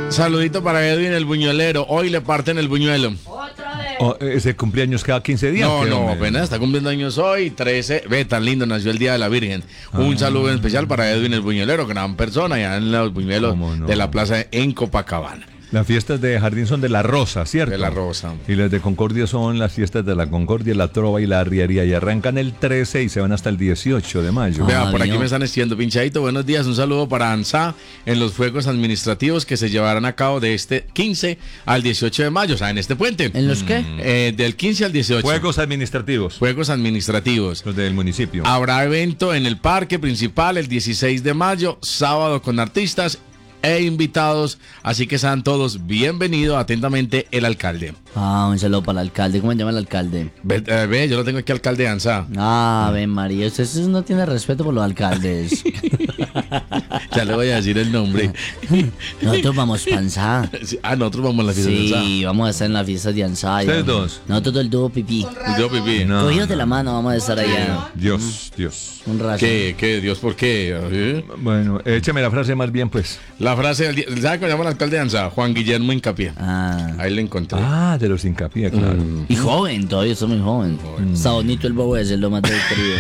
Saludito para Edwin el buñuelero. Hoy le parten el buñuelo. ¿Ese cumpleaños cada 15 días? No, apenas está cumpliendo años hoy, 13. Ve, tan lindo, nació el Día de la Virgen. Un saludo en especial para Edwin el buñuelero, gran persona, allá en los buñuelos de la plaza en Copacabana. Las fiestas de Jardín son de La Rosa, ¿cierto? De La Rosa. Y las de Concordia son las fiestas de la Concordia, la Trova y la Arriería. Y arrancan el 13 y se van hasta el 18 de mayo. Vea, por aquí me están escribiendo, Pinchadito, buenos días. Un saludo para ANSA en los fuegos administrativos que se llevarán a cabo de este 15 al 18 de mayo, o sea, en este puente. ¿En los qué? Del 15 al 18. Fuegos administrativos. Fuegos administrativos. Los del municipio. Habrá evento en el parque principal el 16 de mayo, sábado con artistas e invitados, así que sean todos bienvenidos. Atentamente, el alcalde. Un saludo para el alcalde. ¿Cómo se llama el alcalde? Ve, yo lo tengo aquí, alcalde de ANSA. Ven María, usted no tiene respeto por los alcaldes. Ya le voy a decir el nombre. Nosotros vamos para ANSA. Nosotros vamos a la fiesta de ANSA. Sí, vamos a estar en la fiesta de ANSA. ¿Ustedes dos? Nosotros el dúo pipí. El dúo pipí. No. Cogidos de la mano vamos a estar allá. Dios. Un rato. ¿Qué? Dios, ¿por qué? Bueno, échame la frase más bien, pues. La frase del día. ¿Sabe cómo se llama el alcalde de ANSA? Juan Guillermo Hincapié. Ahí le encontré. De los Hincapié, claro. Y joven, todavía soy muy joven. Está bonito el bobo ese, lo más del querido.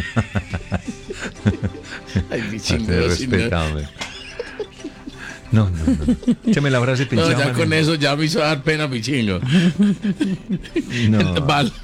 Ay, mi chingo. Respetable. No. Échame la frase pinchada. No, ya con eso ya me hizo dar pena, mi chingo. No. Valora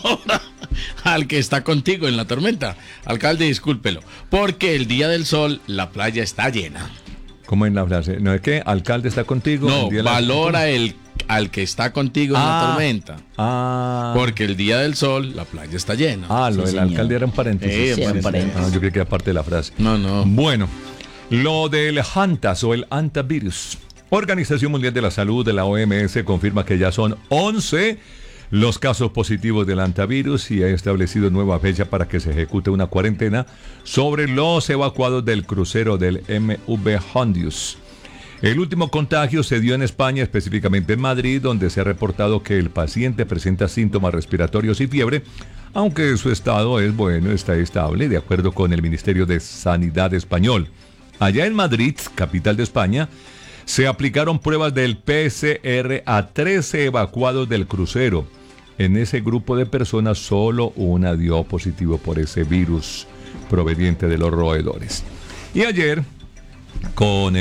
al que está contigo en la tormenta. Alcalde, discúlpelo. Porque el día del sol, la playa está llena. ¿Cómo en la frase? ¿No es que alcalde está contigo? No, valora al que está contigo en la tormenta. Porque el día del sol, la playa está llena. Lo del alcalde era un paréntesis. Sí, un paréntesis. Yo creo que era parte de la frase. No. Bueno, lo del hantas o el hantavirus. Organización Mundial de la Salud de la OMS confirma que ya son 11 los casos positivos del hantavirus y ha establecido nueva fecha para que se ejecute una cuarentena sobre los evacuados del crucero del MV Hondius. El último contagio se dio en España, específicamente en Madrid, donde se ha reportado que el paciente presenta síntomas respiratorios y fiebre, aunque su estado es bueno, está estable, de acuerdo con el Ministerio de Sanidad español. Allá en Madrid, capital de España, se aplicaron pruebas del PCR a 13 evacuados del crucero. En ese grupo de personas, solo una dio positivo por ese virus proveniente de los roedores. Y ayer, con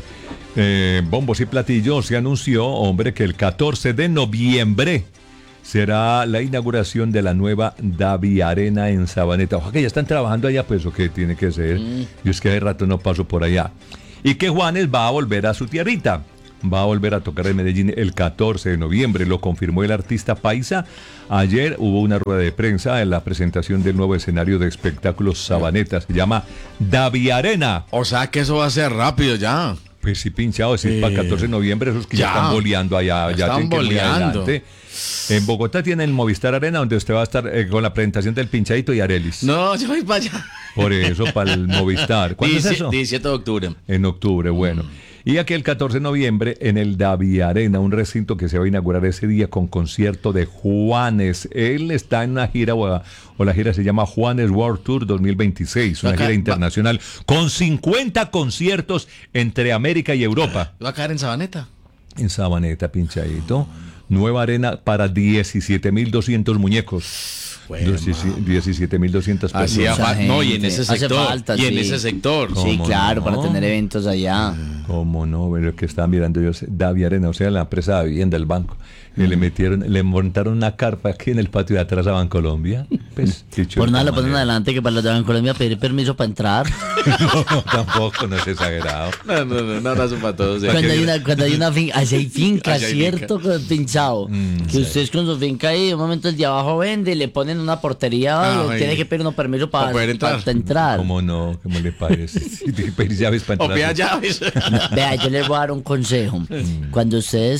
bombos y platillos, se anunció, que el 14 de noviembre será la inauguración de la nueva Daviarena en Sabaneta. Ojalá que ya están trabajando allá, pues, ¿o qué tiene que ser? Yo es que hace rato no paso por allá. Y que Juanes va a volver a su tierrita. Va a volver a tocar en Medellín el 14 de noviembre, lo confirmó el artista paisa. Ayer hubo una rueda de prensa en la presentación del nuevo escenario de espectáculos Sabaneta. Se llama Daviarena. O sea que eso va a ser rápido ya. Pues sí, pinchado, es para el 14 de noviembre, esos que ya están boleando allá. Ya están boleando. En Bogotá tiene el Movistar Arena, donde usted va a estar con la presentación del Pinchadito y Arelis. No, yo voy para allá. Por eso, para el Movistar. ¿Cuándo es eso? 17 de octubre. En octubre, bueno. Y aquí el 14 de noviembre en el Daviarena, un recinto que se va a inaugurar ese día con concierto de Juanes. Él está en una gira, o la gira se llama Juanes World Tour 2026, una gira internacional con 50 conciertos entre América y Europa. ¿Va a caer en Sabaneta? En Sabaneta, Pinchadito. Nueva arena para 17.200 muñecos. Bueno, 17.200 personas. No, y en ese sector. Falta, en ese sector. Sí, claro, no? para tener eventos allá. ¿Cómo no? Pero que estaba mirando yo, Daviarena, o sea, la empresa de vivienda del banco. Y le montaron una carpa aquí en el patio de atrás a Bancolombia. Pues, por nada lo ponen adelante que para los de Bancolombia pedir permiso para entrar. No, tampoco, no es exagerado. No, abrazo para todos. Cuando hay una finca, hay fincas, ¿cierto? Pinchado. Que ustedes con su finca ahí, de un momento el de abajo vende, le ponen una portería, tiene que pedir unos permisos para poder entrar. ¿Cómo no? ¿Cómo le parece? Tiene que pedir llaves para entrar. O pida llaves. Vea, yo les voy a dar un consejo. Cuando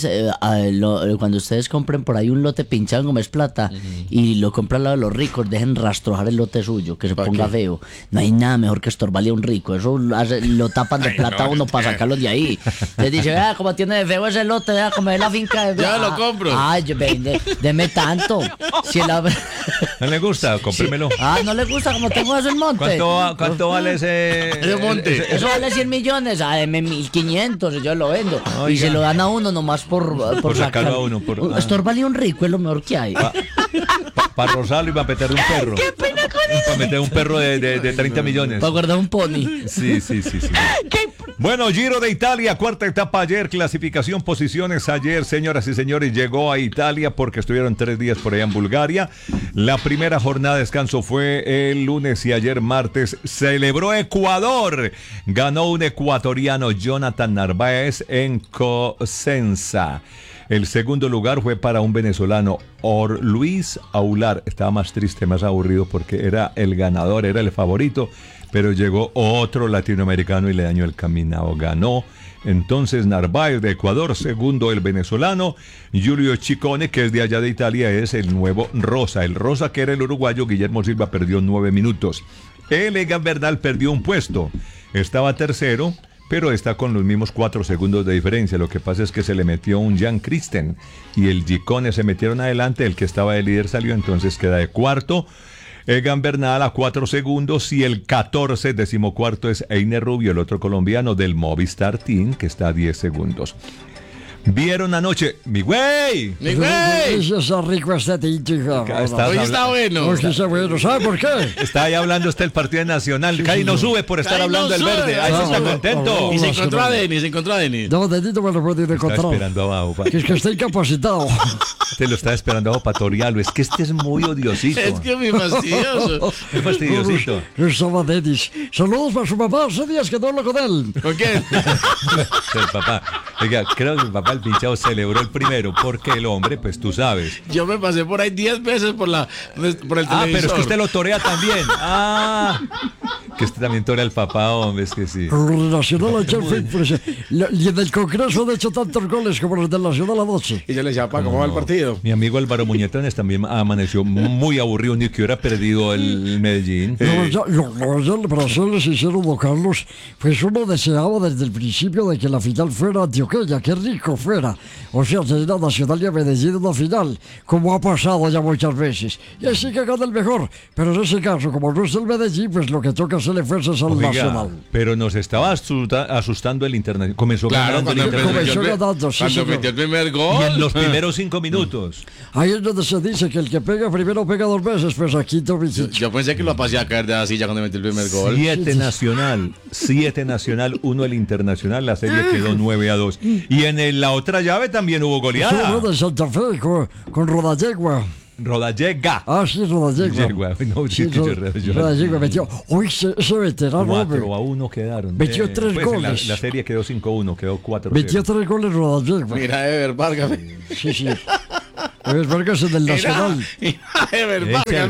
ustedes compren por ahí un lote pinchado en Gómez Plata y lo compran al lado de los ricos, dejen rastrojar el lote suyo, que se ponga feo. No hay nada mejor que estorbarle a un rico. Eso lo tapan de plata a uno para sacarlo de ahí. Les dice, como tiene de feo ese lote, como es la finca. Ya lo compro. Deme tanto. Si ¿No le gusta? Cómpremelo. Ah, ¿no le gusta como tengo eso en monte? ¿Cuánto vale ese monte? Eso vale 100 millones, deme 1.500 y yo lo vendo. Oiga. Y se lo dan a uno nomás por sacarlo a uno. Esto vale un rico, es lo mejor que hay. Para rozarlo y para meter un perro. ¡Qué pena con eso! Para meter un perro de 30 millones. Para guardar un pony. Sí. Bueno, Giro de Italia, cuarta etapa ayer, clasificación, posiciones ayer, señoras y señores, llegó a Italia porque estuvieron 3 días por allá en Bulgaria. La primera jornada de descanso fue el lunes y ayer martes celebró Ecuador. Ganó un ecuatoriano, Jonathan Narváez, en Cosenza. El segundo lugar fue para un venezolano, Luis Aular. Estaba más triste, más aburrido porque era el ganador, era el favorito, pero llegó otro latinoamericano y le dañó el caminado. Ganó entonces Narváez de Ecuador, segundo el venezolano, Giulio Ciccone, que es de allá de Italia, es el nuevo Rosa. El Rosa, que era el uruguayo, Guillermo Silva, perdió 9 minutos. Egan Bernal perdió un puesto, estaba tercero, pero está con los mismos 4 segundos de diferencia. Lo que pasa es que se le metió un Jan Christen y el Ciccone se metieron adelante, el que estaba de líder salió, entonces queda de cuarto Egan Bernal a 4 segundos y el 14, decimocuarto, es Einer Rubio, el otro colombiano del Movistar Team, que está a 10 segundos. Vieron anoche, mi güey. Eso está rico este tinto, hija. Hoy está bueno. Hoy está bueno. ¿Sabe por qué? Está ahí hablando el partido Nacional. Cali no sube por estar hablando del verde. Ahí se está contento. Y se encontró a Denis, No, Denito me lo puede encontrar. Está esperando abajo. Que es que está incapacitado. Te lo está esperando abajo para torearlo. Es que este es muy odiosito. Es que es muy fastidioso. Es fastidiosito. Estaba Denis. Saludos para su papá. Hace días que no hablo con él. ¿Con quién? El papá. Oiga, creo que el papá, el pinchado, celebró el primero porque el hombre, pues tú sabes. Yo me pasé por ahí 10 veces por el televisor. Pero es que usted lo torea también. Que usted también torea al papá, hombre, es que sí. El Nacional ayer fue y en el Congreso han hecho tantos goles como los del Nacional anoche. Y yo le decía, papá, ¿cómo va el partido? Mi amigo Álvaro Muñetones también amaneció muy aburrido, ni que hubiera perdido el Medellín. Para serles sincero, don Carlos, pues uno deseaba desde el principio de que la final fuera antioqueña, que rico fuera. O sea, tener a Nacional y a Medellín una final, como ha pasado ya muchas veces. Y así que gana el mejor. Pero en ese caso, como no es el Medellín, pues lo que toca hacerle fuerzas al Nacional. Pero nos estaba asustando el Internacional. Comenzó ganando el Internacional. Cuando metió el primer gol. Y en los primeros 5 minutos. Ahí es donde se dice que el que pega primero pega 2 veces, pues aquí Tomicic. Yo pensé que lo pasé a caer de la silla cuando metió el primer gol. 7 Nacional, 1 el Internacional, la serie quedó 9-2. Y en la otra llave también hubo goleada. Sí, de Santa Fe con Rodallegua. Rodallega. Sí, Rodallegua. Rodallegua metió. Uy, ese veterano. 4-1 quedaron. Metió 3 goles. La serie quedó 5-1, quedó 4-0. Metió 3 goles Rodallegua. Mira, Ever Vargas. Sí. Ever Vargas es del Nacional. Mira, Ever Vargas,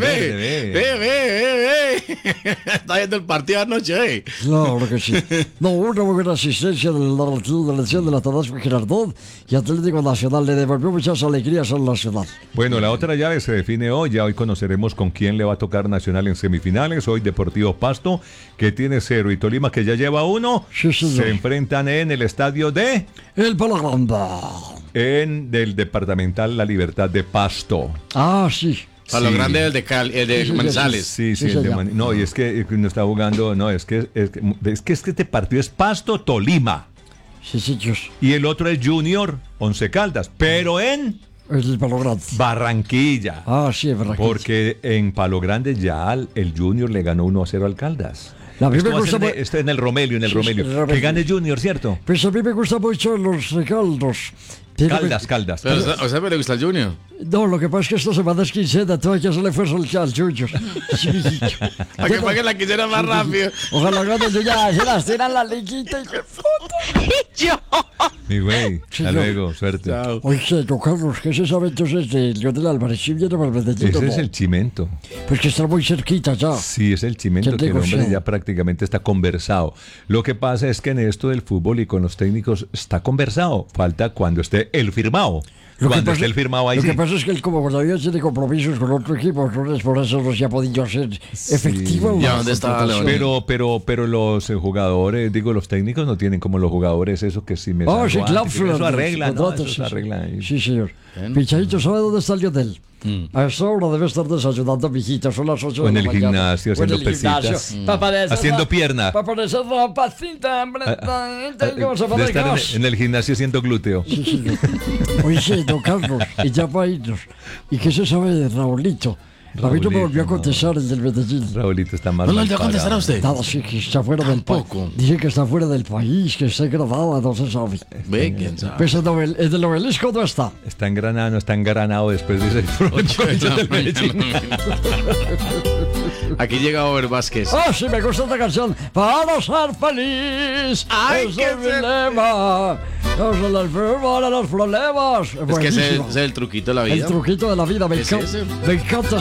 ve. Está viendo el partido anoche, Claro que sí. No, una muy buena asistencia del de la Tadasco Girardot y Atlético Nacional le devolvió muchas alegrías al Nacional. Bueno, la otra llave se define hoy. Ya hoy conoceremos con quién le va a tocar Nacional en semifinales. Hoy Deportivo Pasto, que tiene 0, y Tolima, que ya lleva 1. Sí, señor. Se enfrentan en el estadio de... El Palagranda. Del Departamental La Libertad de Pasto. Sí. Para lo grande el de Manizales. Sí, el de no, y es que no está jugando, no, es que este partido es Pasto-Tolima. Sí, señor. Y el otro es Junior Once Caldas, pero en... El Palo Grande. Barranquilla. Sí, en Barranquilla. Porque en Palo Grande ya el Junior le ganó 1-0 al Caldas. A mí me gusta esto en el Romelio, Que gane Junior, ¿cierto? Pues a mí me gusta mucho los recaldos. Caldas. Pero, o sea, ¿me le gusta el Junior? No, lo que pasa es que esta semana es quincena, tú hay que hacerle fuerza al Junior. Para que paguen la quincena más rápido. Ojalá gane yo ya, se las tiran la liguita y qué foto. Mi güey, hasta luego, suerte. Chao. Oye, don Carlos, ¿qué se sabe entonces de Lionel Álvarez? ¿Sí viene para el Medellín? Ese es el Chimento. Pues que está muy cerquita ya. Sí, es el Chimento, que el hombre ya prácticamente está conversado. Lo que pasa es que en esto del fútbol y con los técnicos está conversado. Falta cuando esté el firmado. Cuando esté el firmado ahí. Lo que pasa es que él, como todavía tiene compromisos con otro equipo, entonces por eso no se ha podido hacer efectivo. ¿Ya dónde está Leonel? Pero los jugadores, los técnicos no tienen como los jugadores eso que si me sí, claro. eso arreglan, ¿no? Eso se arregla ahí. Sí, señor. Pinchadito, ¿sabe dónde está Lionel? A esa hora debe estar desayunando, mijita, son las 8 O de en la el mañana. gimnasio, O en haciendo el gimnasio. pesitas. Pa' parecer Haciendo ra- pierna. Pa' parecer rapacita, hombre. Tengo esa De estar gas. en el gimnasio haciendo glúteo. Sí, sí. Oye, sí, don Carlos, y ya para irnos. ¿Y qué se sabe de Raulito? A mí no me volvió a contestar el del Medellín. Raulito está más ¿No le mal va a contestar a parado. usted? Nada, sí, que está fuera del país. Tampoco. Dice que está fuera del país, que está grabada, no se sabe. Ve, quién sabe. Pues el del obelisco no está. Está engranado, no está engranado después de ese Ocho de la del Medellín. mañana. Aquí llega Over Vázquez. Ah, sí, me gusta esta canción. Para ser feliz. Ay, ese qué es mi lema. No se les firman a los problemas. Es que ese Buenísimo. es el truquito de la vida. El truquito de la vida, me ¿Es encanta. ese? Me encanta